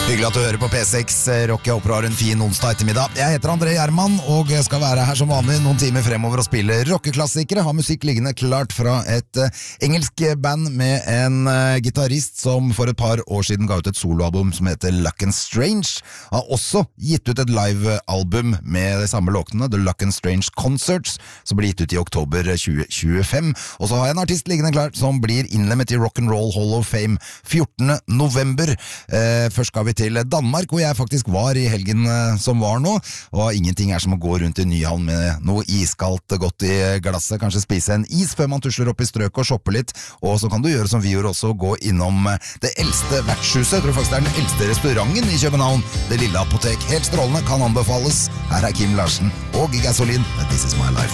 Hyggelig at du hører på P6 Rock. Jeg håper du har en fin onsdag ettermiddag. Jeg heter André Gjerman og skal være her som vanlig noen timer fremover og spille rockeklassikere. Har musikk liggende klart fra et engelsk band med en gitarist som for et par år siden ga ut et soloalbum som heter Luck and Strange. Har også gitt ut et livealbum med de samme låtene, The Luck and Strange Concerts, som blir gitt ut i oktober 2025. Og så har jeg en artist liggende klart som blir innlemmet i Rock'n'Roll Hall of Fame 14. november. Først skal vi til Danmark, hvor jeg faktisk var i helgen som var nå, og ingenting er som å gå rundt i Nyhavn med noe iskaldt godt i glasset, kanskje spise en is før man tusler opp i strøk og shopper litt, og så kan du gjøre som vi gjorde også, gå innom det eldste vertshuset, jeg tror faktisk det er den eldste restauranten i København, Det Lille Apotek. Helt strålende, kan anbefales. Her er Kim Larsen og Gasolin, This Is My Life.